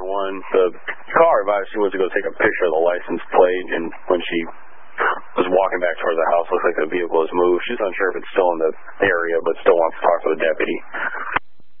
The caller advised she went to go take a picture of the license plate, and when she was walking back towards the house, looks like the vehicle has moved. She's unsure if it's still in the area, but still wants to talk to the deputy.